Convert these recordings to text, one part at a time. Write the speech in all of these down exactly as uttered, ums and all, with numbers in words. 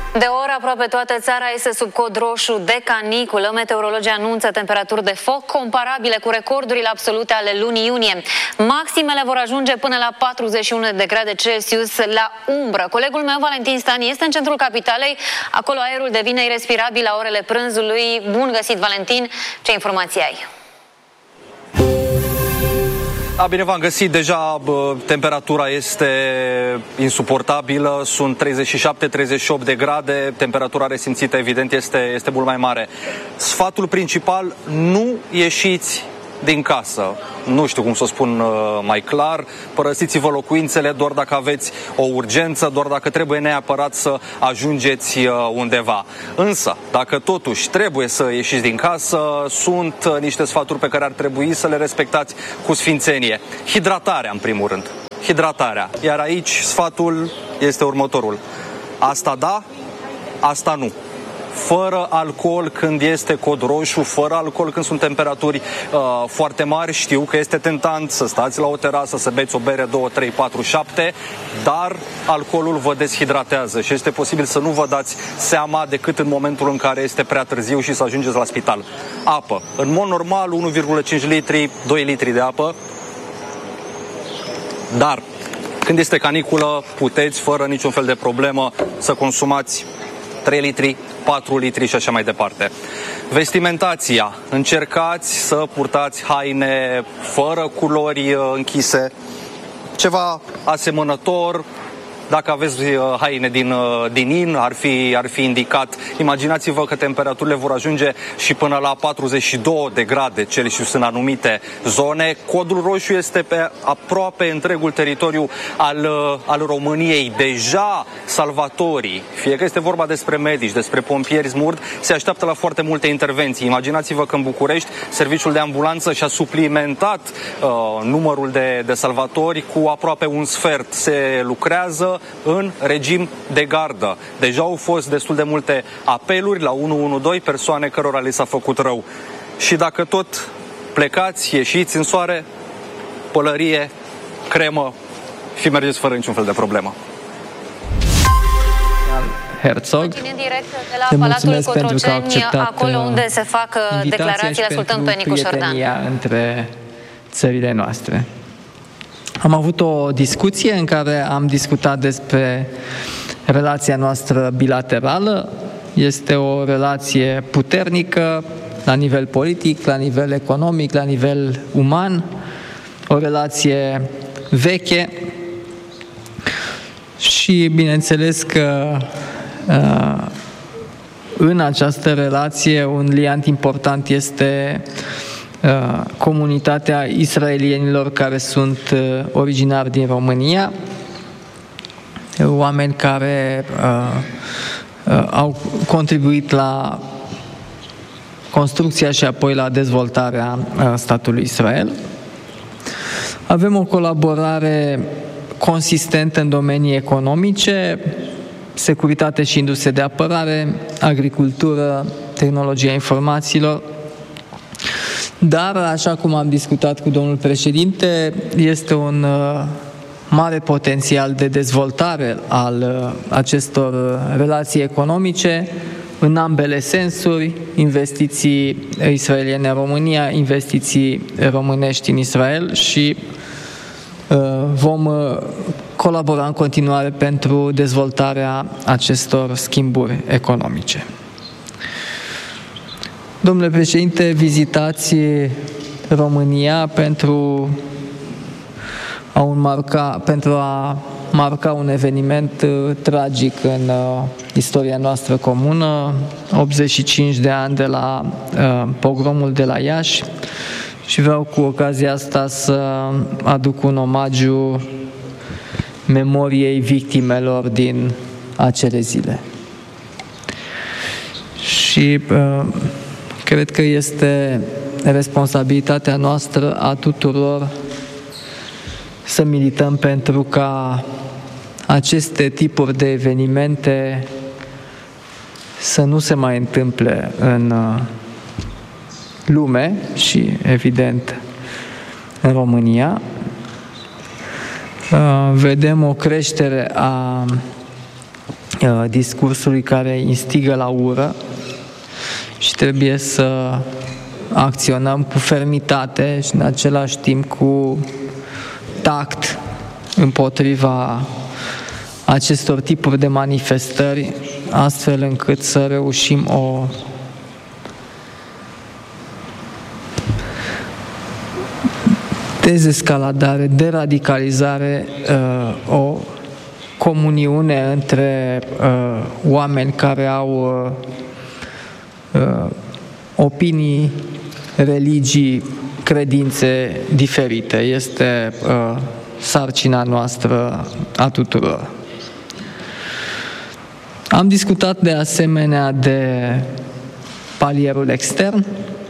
De o oră aproape toată țara este sub cod roșu de caniculă. Meteorologii anunță temperaturi de foc comparabile cu recordurile absolute ale lunii iunie. Maximele vor ajunge până la patruzeci și unu de grade Celsius la umbră. Colegul meu, Valentin Stan, este în centrul capitalei. Acolo aerul devine irespirabil la orele prânzului. Bun găsit, Valentin! Ce informații ai? Da, bine v-am găsit. Deja bă, temperatura este insuportabilă. Sunt treizeci și șapte treizeci și opt de grade. Temperatura resimțită, evident, este, este mult mai mare. Sfatul principal: nu ieșiți din casă. Nu știu cum să o spun uh, mai clar. Părăsiți-vă locuințele doar dacă aveți o urgență, doar dacă trebuie neapărat să ajungeți uh, undeva. Însă, dacă totuși trebuie să ieșiți din casă, sunt uh, niște sfaturi pe care ar trebui să le respectați cu sfințenie. Hidratarea, în primul rând. Hidratarea. Iar aici sfatul este următorul: asta da, asta nu. Fără alcool când este cod roșu, fără alcool când sunt temperaturi uh, foarte mari. Știu că este tentant să stați la o terasă, să beți o bere două, trei, patru, șapte, dar alcoolul vă deshidratează și este posibil să nu vă dați seama decât în momentul în care este prea târziu și să ajungeți la spital. Apă. În mod normal, unu virgulă cinci litri, doi litri de apă, dar când este caniculă, puteți, fără niciun fel de problemă, să consumați trei litri, patru litri și așa mai departe. Vestimentația. Încercați să purtați haine fără culori închise, ceva asemănător. Dacă aveți haine din, din in, ar fi, ar fi indicat. Imaginați-vă că temperaturile vor ajunge și până la patruzeci și două de grade Celsius în anumite zone. Codul roșu este pe aproape întregul teritoriu al, al României. Deja salvatorii, fie că este vorba despre medici, despre pompieri smurd, se așteaptă la foarte multe intervenții. Imaginați-vă că în București serviciul de ambulanță și-a suplimentat uh, numărul de, de salvatori cu aproape un sfert. Se lucrează în regim de gardă. Deja au fost destul de multe apeluri la unu unu doi, persoane cărora li s-a făcut rău. Și dacă tot plecați, ieșiți în soare, pălărie, cremă și mergeți fără niciun fel de problemă. Herzog. În direct de la Palatul Cotroceni, acolo unde se fac declarațiile, ascultăm pe Nicu Șordan. Între țările noastre. Am avut o discuție în care am discutat despre relația noastră bilaterală. Este o relație puternică la nivel politic, la nivel economic, la nivel uman, o relație veche și bineînțeles că uh, în această relație un liant important este comunitatea israelienilor care sunt originari din România, oameni care uh, uh, au contribuit la construcția și apoi la dezvoltarea uh, statului Israel. Avem o colaborare consistentă în domenii economice, securitate și industrie de apărare, agricultură, tehnologia informațiilor. Dar, așa cum am discutat cu domnul președinte, este un uh, mare potențial de dezvoltare al uh, acestor uh, relații economice în ambele sensuri, investiții israeliene în România, investiții românești în Israel și uh, vom uh, colabora în continuare pentru dezvoltarea acestor schimburi economice. Domnule președinte, vizitați România pentru a, un marca, pentru a marca un eveniment uh, tragic în uh, istoria noastră comună, optzeci și cinci de ani de la uh, pogromul de la Iași, și vreau cu ocazia asta să aduc un omagiu memoriei victimelor din acele zile. Și uh, cred că este responsabilitatea noastră a tuturor să milităm pentru ca aceste tipuri de evenimente să nu se mai întâmple în lume și, evident, în România. Vedem o creștere a discursului care instigă la ură și trebuie să acționăm cu fermitate și în același timp cu tact împotriva acestor tipuri de manifestări, astfel încât să reușim o dezescaladare, deradicalizare, o comuniune între oameni care au opinii, religii, credințe diferite. Este sarcina noastră a tuturor. Am discutat de asemenea de palierul extern,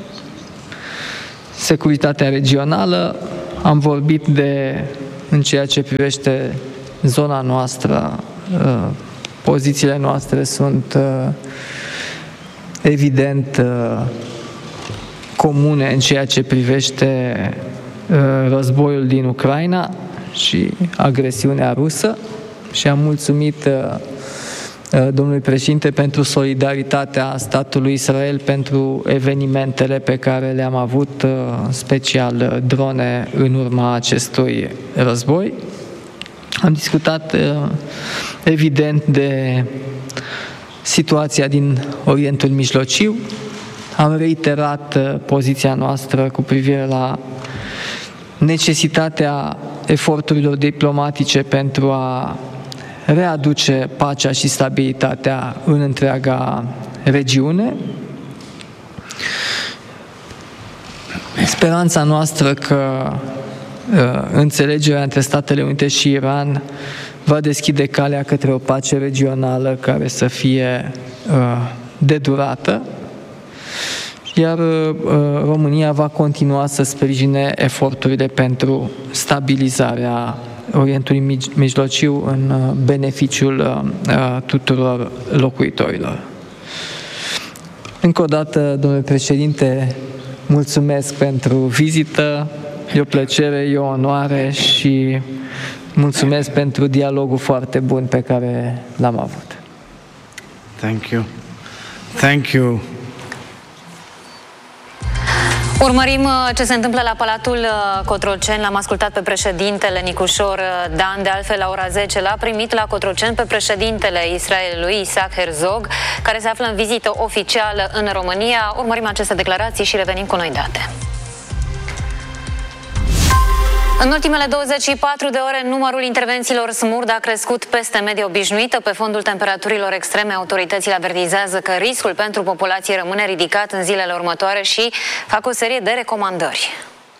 securitatea regională, am vorbit de, în ceea ce privește zona noastră, pozițiile noastre sunt evident comune în ceea ce privește războiul din Ucraina și agresiunea rusă și am mulțumit domnului președinte pentru solidaritatea statului Israel pentru evenimentele pe care le-am avut, special drone, în urma acestui război. Am discutat evident de situația din Orientul Mijlociu. Am reiterat poziția noastră cu privire la necesitatea eforturilor diplomatice pentru a readuce pacea și stabilitatea în întreaga regiune. Speranța noastră că uh, înțelegerea între Statele Unite și Iran va deschide calea către o pace regională care să fie uh, de durată, iar uh, România va continua să sprijine eforturile pentru stabilizarea Orientului Mijlociu în beneficiul tuturor locuitorilor. Încă o dată, domnule președinte, mulțumesc pentru vizită, e o plăcere, e o onoare și mulțumesc pentru dialogul foarte bun pe care l-am avut. Thank you. Thank you. Urmărim ce se întâmplă la Palatul Cotroceni. L-am ascultat pe președintele Nicușor Dan, de altfel la ora zece l-a primit la Cotroceni pe președintele Israelului, Isaac Herzog, care se află în vizită oficială în România. Urmărim aceste declarații și revenim cu noi date. În ultimele douăzeci și patru de ore, numărul intervențiilor smurd a crescut peste media obișnuită. Pe fondul temperaturilor extreme, autoritățile avertizează că riscul pentru populație rămâne ridicat în zilele următoare și fac o serie de recomandări.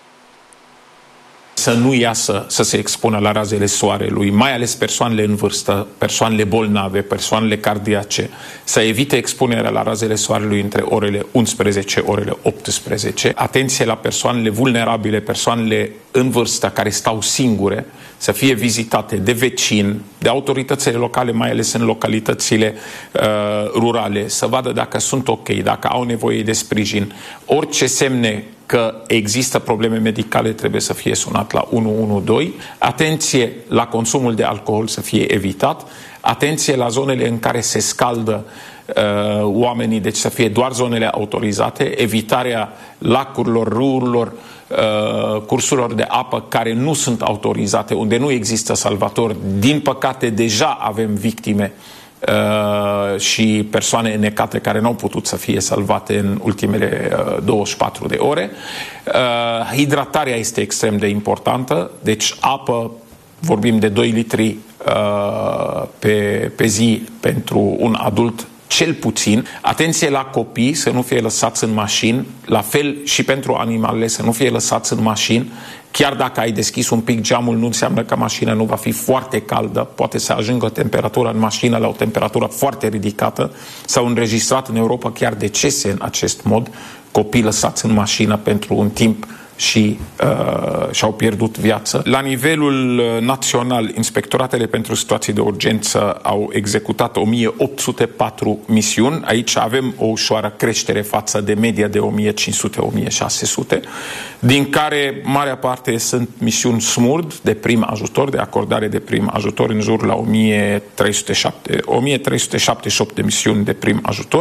Să nu iasă să se expună la razele soarelui, mai ales persoanele în vârstă, persoanele bolnave, persoanele cardiace, să evite expunerea la razele soarelui între orele unsprezece, orele optsprezece. Atenție la persoanele vulnerabile, persoanele în vârstă care stau singure, să fie vizitate de vecini, de autoritățile locale, mai ales în localitățile uh, rurale, să vadă dacă sunt ok, dacă au nevoie de sprijin. Orice semne că există probleme medicale trebuie să fie sunat la unu unu doi. Atenție la consumul de alcool să fie evitat. Atenție la zonele în care se scaldă uh, oamenii, deci să fie doar zonele autorizate. Evitarea lacurilor, râurilor, uh, cursurilor de apă care nu sunt autorizate, unde nu există salvatori. Din păcate, deja avem victime Uh, și persoane necate care nu au putut să fie salvate în ultimele uh, douăzeci și patru de ore. Uh, hidratarea este extrem de importantă, deci apă, vorbim de doi litri uh, pe, pe zi pentru un adult cel puțin. Atenție la copii, să nu fie lăsați în mașini, la fel și pentru animalele, să nu fie lăsați în mașini. Chiar dacă ai deschis un pic geamul, nu înseamnă că mașina nu va fi foarte caldă, poate să ajungă temperatura în mașină la o temperatură foarte ridicată. S-au înregistrat în Europa chiar decese în acest mod, copii lăsați în mașină pentru un timp și uh, și-au pierdut viață. La nivelul național, inspectoratele pentru situații de urgență au executat o mie opt sute patru misiuni. Aici avem o ușoară creștere față de media de o mie cinci sute - o mie șase sute, din care marea parte sunt misiuni SMURD de prim ajutor, de acordare de prim ajutor, în jur la o mie trei sute șaptezeci și opt de misiuni de prim ajutor.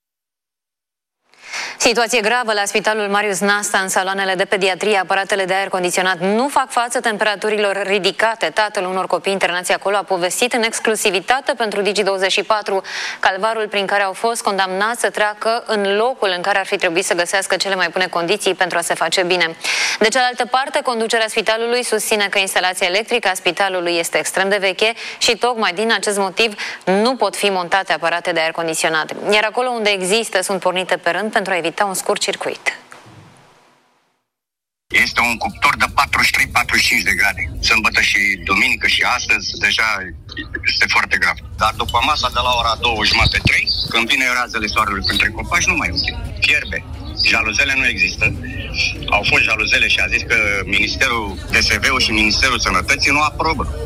Situație gravă la Spitalul Marius Nasta. În saloanele de pediatrie, aparatele de aer condiționat nu fac față temperaturilor ridicate. Tatăl unor copii internați acolo a povestit în exclusivitate pentru Digi douăzeci și patru calvarul prin care au fost condamnați să treacă în locul în care ar fi trebuit să găsească cele mai bune condiții pentru a se face bine. De cealaltă parte, conducerea spitalului susține că instalația electrică a spitalului este extrem de veche și tocmai din acest motiv nu pot fi montate aparate de aer condiționat. Iar acolo unde există, sunt pornite pe rând pentru a evita un scurt circuit. Este un cuptor de patruzeci și trei - patruzeci și cinci de grade. Sâmbătă și duminică și astăzi deja este foarte grav. Dar după masa de la ora două jumate trei, când vine razele soarelui printre copaci, nu mai uite. Fierbe. Jaluzele nu există. Au fost jaluzele și a zis că Ministerul D S V-ul și Ministerul Sănătății nu aprobă.